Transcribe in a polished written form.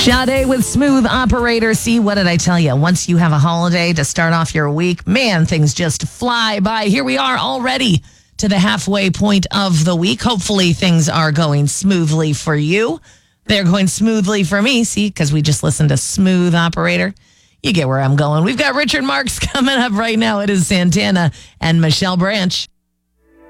Sade with Smooth Operator. See, what did I tell you? Once you have a holiday to start off your week, man, things just fly by. Here we are already to the halfway point of the week. Hopefully things are going smoothly for you. They're going smoothly for me, see, because we just listened to Smooth Operator. You get where I'm going. We've got Richard Marks coming up right now. It is Santana and Michelle Branch.